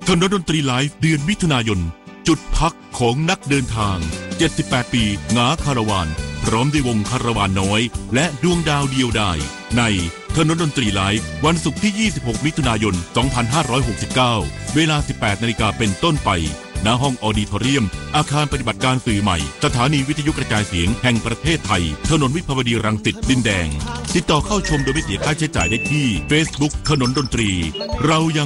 ถนนดนตรีไลฟ์เดือนมิถุนายนจุดพักของนักเดินทาง78ปีหงาคาราวานพร้อมด้วยวงคาราวานน้อยและดวงดาวเดียวดายในถนนดนตรีไลฟ์วันศุกร์ที่26มิถุนายน2569เวลา 18 นาฬิกาเป็นต้นไปณห้องออดิทอเรียมอาคารปฏิบัติการสื่อใหม่สถานีวิทยุกระจายเสียงแห่งประเทศไทยถนนวิภาวดีรังสิตดินแดงติดต่อเข้าชมโดยไม่เสียค่าใช้จ่ายได้ที่ Facebook ถนนดนตรีเรายัง